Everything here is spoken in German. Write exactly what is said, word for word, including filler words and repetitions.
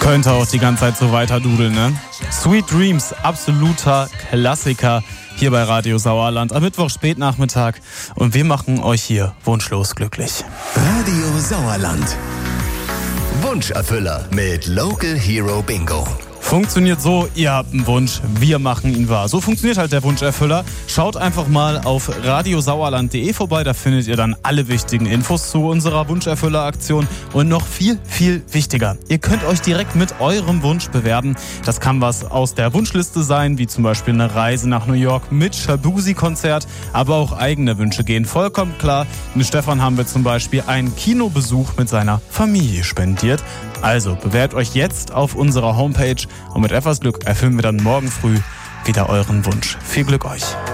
Könnte auch die ganze Zeit so weiter dudeln, ne? Sweet Dreams, absoluter Klassiker hier bei Radio Sauerland am Mittwoch spätnachmittag. Und wir machen euch hier wunschlos glücklich. Radio Sauerland. Wunscherfüller mit Local Hero Bingo. Funktioniert so, ihr habt einen Wunsch, wir machen ihn wahr. So funktioniert halt der Wunscherfüller. Schaut einfach mal auf radiosauerland punkt de vorbei, da findet ihr dann alle wichtigen Infos zu unserer Wunscherfüller-Aktion. Und noch viel, viel wichtiger, ihr könnt euch direkt mit eurem Wunsch bewerben. Das kann was aus der Wunschliste sein, wie zum Beispiel eine Reise nach New York mit Shabuzi-Konzert, aber auch eigene Wünsche gehen vollkommen klar. Mit Stefan haben wir zum Beispiel einen Kinobesuch mit seiner Familie spendiert. Also bewerbt euch jetzt auf unserer Homepage und mit etwas Glück erfüllen wir dann morgen früh wieder euren Wunsch. Viel Glück euch!